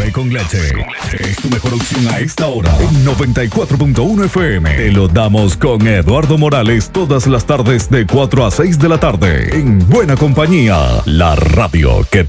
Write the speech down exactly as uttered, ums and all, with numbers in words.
Café con leche. Es tu mejor opción a esta hora. En noventa y cuatro punto uno F M. Te lo damos con Eduardo Morales todas las tardes de cuatro a seis de la tarde. En buena compañía. La radio que